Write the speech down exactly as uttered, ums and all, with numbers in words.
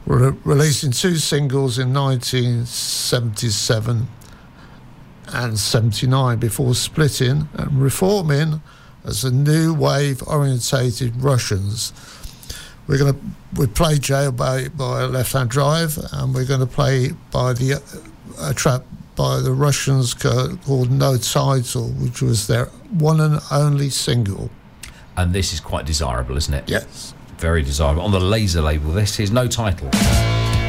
re- releasing two singles in nineteen seventy-seven and seventy-nine before splitting and reforming as the new wave orientated Russians. We're going to we play Jail by by Left Hand Drive, and we're going to play by the a track by the Russians called No Title, which was their one and only single. And this is quite desirable, isn't it? Yes. Very desirable. On the Laser label, this is No Title.